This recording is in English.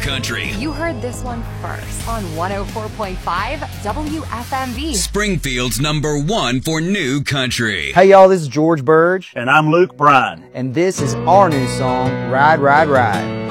country. You heard this one first on 104.5 WFMV. Springfield's #1 for new country. Hey y'all, this is George Burge. And I'm Luke Bryan. And this is our new song, Ride, Ride, Ride.